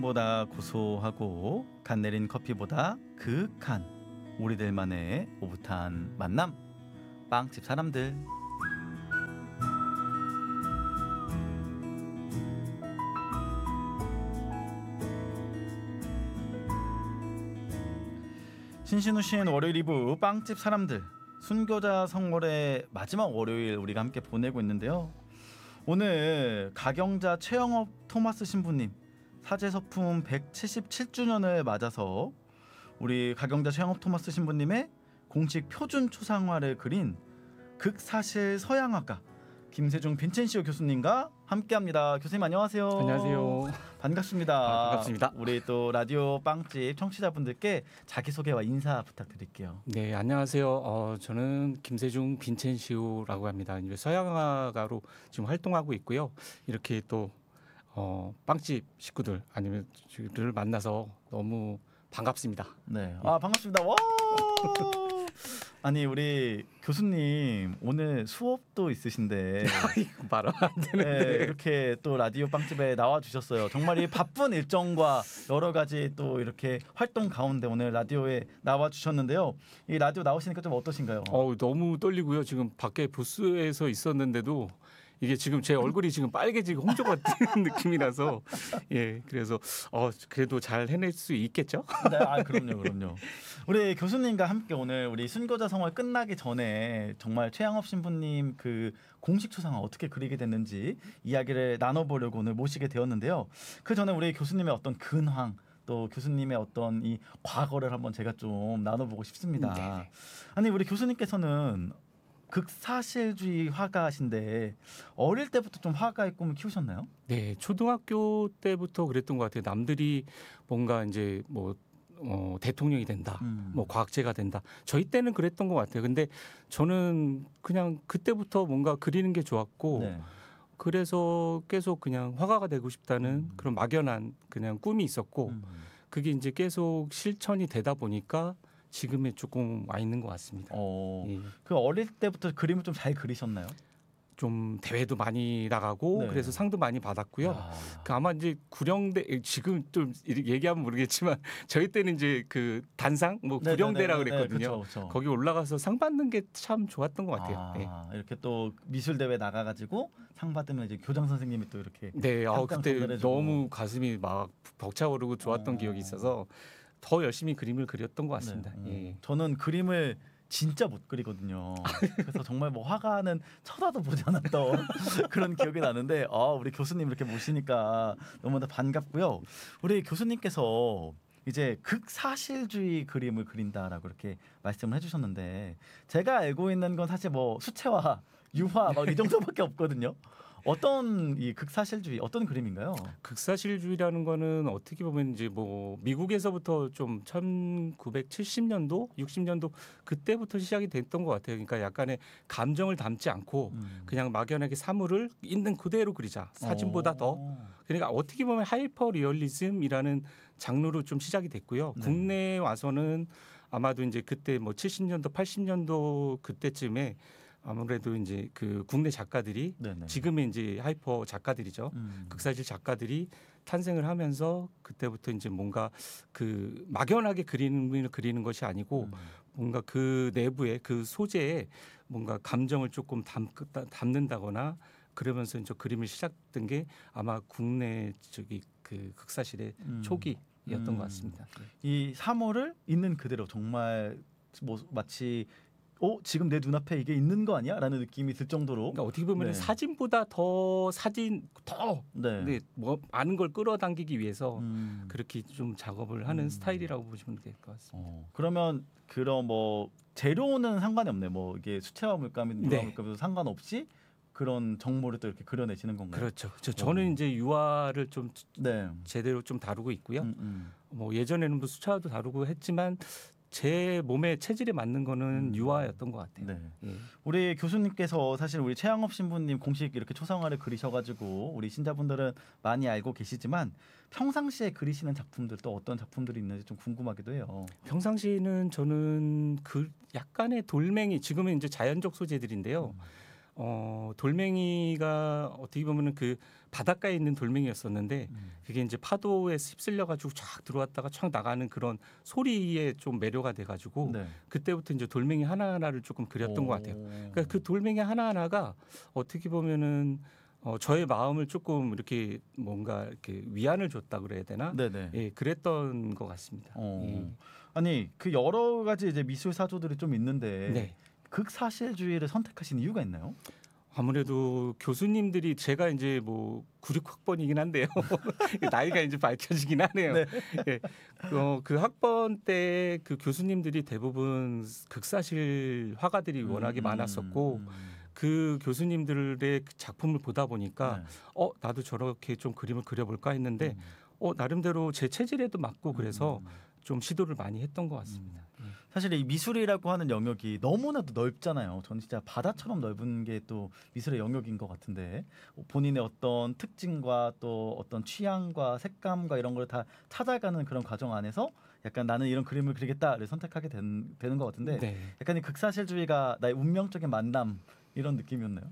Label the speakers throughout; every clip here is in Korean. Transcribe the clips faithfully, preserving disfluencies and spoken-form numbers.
Speaker 1: 보다 고소하고 간 내린 커피보다 그윽한 우리들만의 오붓한 만남, 빵집 사람들. 신신우신 월요일 이 부 빵집 사람들, 순교자 성월의 마지막 월요일 우리가 함께 보내고 있는데요. 오늘 가경자 최영업 토마스 신부님 사제서품 백칠십칠 주년을 맞아서 우리 가경자 최영업 토마스 신부님의 공식 표준 초상화를 그린 극사실 서양화가 김세중 빈첸시오 교수님과 함께합니다. 교수님 안녕하세요.
Speaker 2: 안녕하세요.
Speaker 1: 반갑습니다.
Speaker 2: 아, 반갑습니다.
Speaker 1: 우리 또 라디오 빵집 청취자분들께 자기소개와 인사 부탁드릴게요.
Speaker 2: 네, 안녕하세요. 어, 저는 김세중 빈첸시오라고 합니다. 이제 서양화가로 지금 활동하고 있고요. 이렇게 또 어, 빵집 식구들 아니면 를 만나서 너무 반갑습니다.
Speaker 1: 네, 아 반갑습니다. 와. 아니 우리 교수님 오늘 수업도 있으신데
Speaker 2: 말은 안 되는데
Speaker 1: 네, 이렇게 또 라디오 빵집에 나와 주셨어요. 정말 이 바쁜 일정과 여러 가지 또 이렇게 활동 가운데 오늘 라디오에 나와 주셨는데요. 이 라디오 나오시니까 좀 어떠신가요?
Speaker 2: 어, 너무 떨리고요. 지금 밖에 부스에서 있었는데도 이게 지금 제 얼굴이 지금 빨개지고 홍조 같은 느낌이라서 예, 그래서 어, 그래도 잘 해낼 수 있겠죠?
Speaker 1: 네, 아 그럼요, 그럼요. 우리 교수님과 함께 오늘 우리 순교자 성월 끝나기 전에 정말 최양업 신부님 그 공식 초상화 어떻게 그리게 됐는지 이야기를 나눠보려고 오늘 모시게 되었는데요. 그 전에 우리 교수님의 어떤 근황 또 교수님의 어떤 이 과거를 한번 제가 좀 나눠보고 싶습니다.
Speaker 2: 네.
Speaker 1: 아니 우리 교수님께서는 극사실주의 화가신데 어릴 때부터 좀 화가의 꿈을 키우셨나요?
Speaker 2: 네, 초등학교 때부터 그랬던 것 같아요. 남들이 뭔가 이제 뭐 어, 대통령이 된다,
Speaker 1: 음.
Speaker 2: 뭐 과학자가 된다. 저희 때는 그랬던 것 같아요. 근데 저는 그냥 그때부터 뭔가 그리는 게 좋았고,
Speaker 1: 네.
Speaker 2: 그래서 계속 그냥 화가가 되고 싶다는
Speaker 1: 음.
Speaker 2: 그런 막연한 그냥 꿈이 있었고,
Speaker 1: 음.
Speaker 2: 그게 이제 계속 실천이 되다 보니까 지금에 조금 와 있는 것 같습니다.
Speaker 1: 어,
Speaker 2: 예.
Speaker 1: 그 어릴 때부터 그림을 좀 잘 그리셨나요?
Speaker 2: 좀 대회도 많이 나가고
Speaker 1: 네.
Speaker 2: 그래서 상도 많이 받았고요.
Speaker 1: 아.
Speaker 2: 그 아마 이제 구령대 지금 좀 이렇게 얘기하면 모르겠지만 저희 때는 이제 그 단상 뭐
Speaker 1: 네네네네.
Speaker 2: 구령대라
Speaker 1: 네,
Speaker 2: 그랬거든요.
Speaker 1: 그쵸, 그쵸.
Speaker 2: 거기 올라가서 상 받는 게 참 좋았던 것 같아요.
Speaker 1: 아,
Speaker 2: 네.
Speaker 1: 이렇게 또 미술 대회 나가가지고 상 받으면 이제 교장 선생님이 또 이렇게
Speaker 2: 네, 어,
Speaker 1: 합강
Speaker 2: 그때
Speaker 1: 전달해주고.
Speaker 2: 너무 가슴이 막 벅차오르고 좋았던
Speaker 1: 어.
Speaker 2: 기억이 있어서 더 열심히 그림을 그렸던 것 같습니다.
Speaker 1: 네, 음.
Speaker 2: 예.
Speaker 1: 저는 그림을 진짜 못 그리거든요. 그래서 정말 뭐 화가는 쳐다도 보지 않았던 그런 기억이 나는데 아, 우리 교수님 이렇게 모시니까 너무나 반갑고요. 우리 교수님께서 이제 극사실주의 그림을 그린다라고 이렇게 말씀을 해주셨는데 제가 알고 있는 건 사실 뭐 수채화, 유화 막 이 정도밖에 없거든요. 어떤 이 극사실주의 어떤 그림인가요?
Speaker 2: 극사실주의라는 거는 어떻게 보면 이제 뭐 미국에서부터 좀 천구백칠십 년도, 육십 년도 그때부터 시작이 됐던 것 같아요. 그러니까 약간의 감정을 담지 않고
Speaker 1: 음.
Speaker 2: 그냥 막연하게 사물을 있는 그대로 그리자. 사진보다 더.
Speaker 1: 어.
Speaker 2: 그러니까 어떻게 보면 하이퍼 리얼리즘이라는 장르로 좀 시작이 됐고요.
Speaker 1: 네.
Speaker 2: 국내에 와서는 아마도 이제 그때 뭐 칠십 년도, 팔십 년도 그때쯤에 아무래도 이제 그 국내 작가들이
Speaker 1: 네네.
Speaker 2: 지금의 이제 하이퍼 작가들이죠.
Speaker 1: 음.
Speaker 2: 극사실 작가들이 탄생을 하면서 그때부터 이제 뭔가 그 막연하게 그림을 그리는 것이 아니고
Speaker 1: 음.
Speaker 2: 뭔가 그 내부에 그 소재에 뭔가 감정을 조금 담, 담는다거나 그러면서 이제 그림이 시작된 게 아마 국내 저기 그 극사실의
Speaker 1: 음.
Speaker 2: 초기였던
Speaker 1: 음.
Speaker 2: 것 같습니다.
Speaker 1: 이 사물을 있는 그대로 정말 뭐 마치 어 지금 내 눈앞에 이게 있는 거 아니야? 라는 느낌이 들 정도로
Speaker 2: 그러니까 어떻게 보면
Speaker 1: 네.
Speaker 2: 사진보다 더 사진 더
Speaker 1: 네.
Speaker 2: 네, 뭐 많은 걸 끌어당기기 위해서
Speaker 1: 음.
Speaker 2: 그렇게 좀 작업을 하는
Speaker 1: 음.
Speaker 2: 스타일이라고 보시면 될 것 같습니다.
Speaker 1: 어, 그러면 그런 뭐 재료는 상관이 없네. 뭐 이게 수채화 물감이든 유화
Speaker 2: 네.
Speaker 1: 물감이든 상관없이 그런 정모를 또 이렇게 그려내시는 건가요?
Speaker 2: 그렇죠. 저, 저는 이제 유화를 좀
Speaker 1: 네.
Speaker 2: 제대로 좀 다루고 있고요.
Speaker 1: 음, 음.
Speaker 2: 뭐 예전에는 뭐 수채화도 다루고 했지만 제 몸의 체질에 맞는 거는
Speaker 1: 음.
Speaker 2: 유화였던 것 같아요.
Speaker 1: 네.
Speaker 2: 예.
Speaker 1: 우리 교수님께서 사실 우리 최양업 신부님 공식 이렇게 초상화를 그리셔가지고 우리 신자분들은 많이 알고 계시지만 평상시에 그리시는 작품들 또 어떤 작품들이 있는지 좀 궁금하기도 해요.
Speaker 2: 평상시에는 저는 그 약간의 돌멩이 지금은 이제 자연적 소재들인데요.
Speaker 1: 음.
Speaker 2: 어, 돌멩이가 어떻게 보면은 그 바닷가에 있는 돌멩이였었는데
Speaker 1: 음.
Speaker 2: 그게 이제 파도에 휩쓸려 가지고 쫙 들어왔다가 쫙 나가는 그런 소리에 좀 매료가 돼 가지고
Speaker 1: 네.
Speaker 2: 그때부터 이제 돌멩이 하나하나를 조금 그렸던 것 같아요.
Speaker 1: 오.
Speaker 2: 그러니까 그 돌멩이 하나하나가 어떻게 보면은 어, 저의 마음을 조금 이렇게 뭔가 이렇게 위안을 줬다 그래야 되나?
Speaker 1: 네네.
Speaker 2: 예, 그랬던 것 같습니다.
Speaker 1: 어.
Speaker 2: 예.
Speaker 1: 아니 그 여러 가지 이제 미술 사조들이 좀 있는데
Speaker 2: 네.
Speaker 1: 극사실주의를 선택하신 이유가 있나요?
Speaker 2: 아무래도 교수님들이 제가 이제 뭐 구십육 학번이긴 한데요. 나이가 이제 밝혀지긴 하네요.
Speaker 1: 네.
Speaker 2: 예. 어, 그 학번 때 그 교수님들이 대부분 극사실 화가들이 워낙에
Speaker 1: 음,
Speaker 2: 많았었고
Speaker 1: 음,
Speaker 2: 그 교수님들의 그 작품을 보다 보니까
Speaker 1: 네.
Speaker 2: 어 나도 저렇게 좀 그림을 그려볼까 했는데
Speaker 1: 음,
Speaker 2: 어 나름대로 제 체질에도 맞고 그래서
Speaker 1: 음.
Speaker 2: 좀 시도를 많이 했던 것 같습니다. 예.
Speaker 1: 사실 이 미술이라고 하는 영역이 너무나도 넓잖아요. 저는 진짜 바다처럼 넓은 게 또 미술의 영역인 것 같은데 본인의 어떤 특징과 또 어떤 취향과 색감과 이런 걸 다 찾아가는 그런 과정 안에서 약간 나는 이런 그림을 그리겠다를 선택하게 된, 되는 것 같은데
Speaker 2: 네.
Speaker 1: 약간 이 극사실주의가 나의 운명적인 만남 이런 느낌이었나요?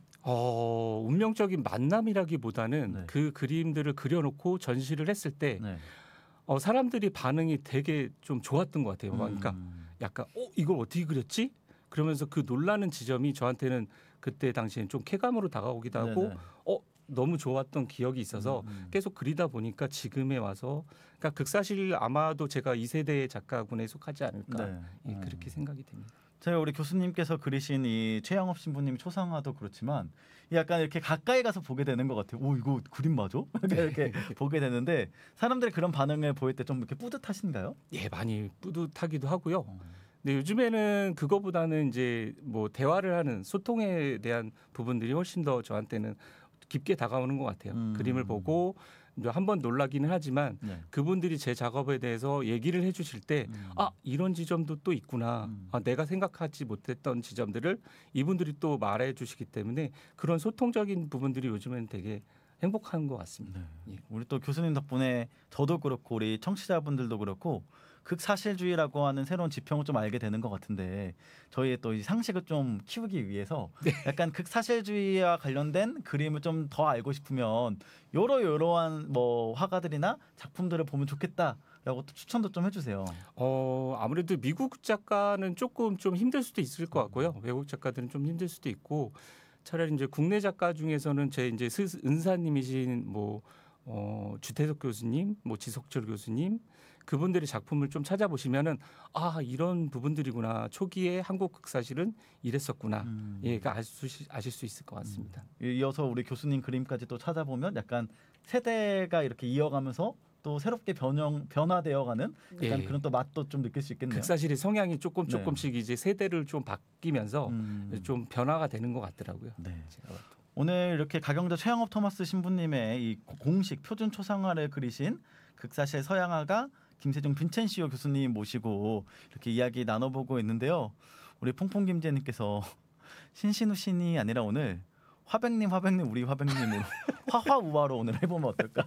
Speaker 2: 어, 운명적인 만남이라기보다는
Speaker 1: 네.
Speaker 2: 그 그림들을 그려놓고 전시를 했을 때
Speaker 1: 네.
Speaker 2: 어, 사람들이 반응이 되게 좀 좋았던 것 같아요. 그러니까
Speaker 1: 음.
Speaker 2: 약간 어 이걸 어떻게 그렸지? 그러면서 그 놀라는 지점이 저한테는 그때 당시엔 좀 쾌감으로 다가오기도 하고
Speaker 1: 네네.
Speaker 2: 어 너무 좋았던 기억이 있어서
Speaker 1: 음, 음.
Speaker 2: 계속 그리다 보니까 지금에 와서 그러니까 극사실 아마도 제가 이 세대의 작가군에 속하지 않을까
Speaker 1: 네.
Speaker 2: 예,
Speaker 1: 어.
Speaker 2: 그렇게 생각이 됩니다.
Speaker 1: 제가 우리 교수님께서 그리신 이 최영업 신부님 초상화도 그렇지만 약간 이렇게 가까이 가서 보게 되는 것 같아요. 오 이거 그림 맞아? 이렇게 보게 되는데 사람들이 그런 반응을 보일 때 좀 이렇게 뿌듯하신가요?
Speaker 2: 예, 많이 뿌듯하기도 하고요.
Speaker 1: 어.
Speaker 2: 근데 요즘에는 그거보다는 이제 뭐 대화를 하는 소통에 대한 부분들이 훨씬 더 저한테는 깊게 다가오는 것 같아요.
Speaker 1: 음.
Speaker 2: 그림을 보고 한번 놀라기는 하지만
Speaker 1: 네.
Speaker 2: 그분들이 제 작업에 대해서 얘기를 해주실 때
Speaker 1: 음.
Speaker 2: 아 이런 지점도 또 있구나.
Speaker 1: 음.
Speaker 2: 아, 내가 생각하지 못했던 지점들을 이분들이 또 말해 주시기 때문에 그런 소통적인 부분들이 요즘에는 되게 행복한 것 같습니다.
Speaker 1: 네.
Speaker 2: 예.
Speaker 1: 우리 또 교수님 덕분에 저도 그렇고 우리 청취자분들도 그렇고 극사실주의라고 하는 새로운 지평을 좀 알게 되는 것 같은데 저희의 또 이 상식을 좀 키우기 위해서 약간 극사실주의와 관련된 그림을 좀 더 알고 싶으면 여러 여러한 뭐 화가들이나 작품들을 보면 좋겠다라고 또 추천도 좀 해주세요.
Speaker 2: 어 아무래도 미국 작가는 조금 좀 힘들 수도 있을 것 같고요. 외국 작가들은 좀 힘들 수도 있고 차라리 이제 국내 작가 중에서는 제 이제 스, 은사님이신 뭐 어, 주태석 교수님, 뭐 지석철 교수님 그분들의 작품을 좀 찾아보시면은 아 이런 부분들이구나 초기에 한국 극사실은 이랬었구나
Speaker 1: 음.
Speaker 2: 예, 그 아실, 아실 수 있을 것 같습니다.
Speaker 1: 이어서 우리 교수님 그림까지 또 찾아보면 약간 세대가 이렇게 이어가면서 또 새롭게 변형 변화되어가는 약간
Speaker 2: 예.
Speaker 1: 그런 또 맛도 좀 느낄 수 있겠네요.
Speaker 2: 극사실의 성향이 조금
Speaker 1: 네.
Speaker 2: 조금씩 이제 세대를 좀 바뀌면서
Speaker 1: 음.
Speaker 2: 좀 변화가 되는 것 같더라고요.
Speaker 1: 네.
Speaker 2: 제가 봐도.
Speaker 1: 오늘 이렇게 가경자 최영업 토마스 신부님의 이 공식 표준 초상화를 그리신 극사실 서양화가 김세중 빈첸시오 교수님 모시고 이렇게 이야기 나눠보고 있는데요. 우리 퐁퐁 김재님께서 신신우 신이 아니라 오늘 화백님 화백님 우리 화백님으로 화화우화로 오늘 해보면 어떨까?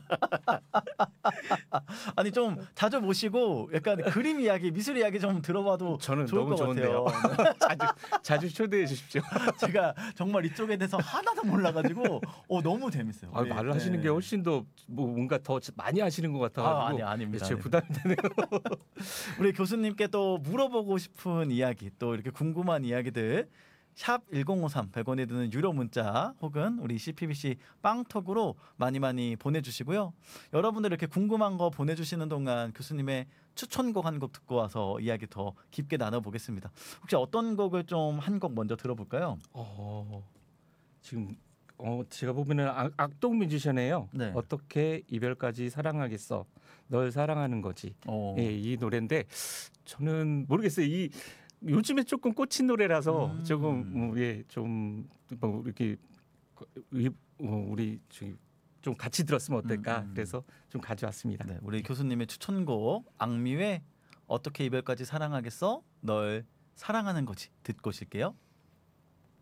Speaker 1: 아니 좀 자주 모시고 약간 그림 이야기, 미술 이야기 좀 들어봐도
Speaker 2: 저는
Speaker 1: 좋을
Speaker 2: 너무
Speaker 1: 것
Speaker 2: 좋은데요.
Speaker 1: 같아요.
Speaker 2: 자주 자주 초대해 주십시오.
Speaker 1: 제가 정말 이쪽에 대해서 하나도 몰라가지고 어, 너무 재밌어요.
Speaker 2: 아,
Speaker 1: 우리,
Speaker 2: 말을 하시는
Speaker 1: 네.
Speaker 2: 게 훨씬 더 뭐 뭔가 더 많이 하시는 것 같아가지고
Speaker 1: 아, 아니 아닙니다.
Speaker 2: 제
Speaker 1: 아닙니다.
Speaker 2: 부담이 되네요.
Speaker 1: 우리 교수님께 또 물어보고 싶은 이야기 또 이렇게 궁금한 이야기들 샵 일공오삼 백 원이 드는 유료 문자 혹은 우리 씨피비씨 빵톡으로 많이 많이 보내주시고요. 여러분들 이렇게 궁금한 거 보내주시는 동안 교수님의 추천곡 한 곡 듣고 와서 이야기 더 깊게 나눠보겠습니다. 혹시 어떤 곡을 좀 한 곡 먼저 들어볼까요?
Speaker 2: 어, 지금 어, 제가 보면은 악, 악동 뮤지션이에요.
Speaker 1: 네.
Speaker 2: 어떻게 이별까지 사랑하겠어? 널 사랑하는 거지.
Speaker 1: 어.
Speaker 2: 예, 이 노래인데 저는 모르겠어요. 이 요즘에 조금 꽂힌 노래라서
Speaker 1: 음.
Speaker 2: 조금 뭐, 예, 좀 뭐 이렇게 이- 어, 우리 저기 좀 같이 들었으면 어떨까?
Speaker 1: 음, 음.
Speaker 2: 그래서 좀 가져왔습니다.
Speaker 1: 네, 우리 교수님의 추천곡 악뮤의 어떻게 이별까지 사랑하겠어? 널 사랑하는 거지 듣고 오실게요.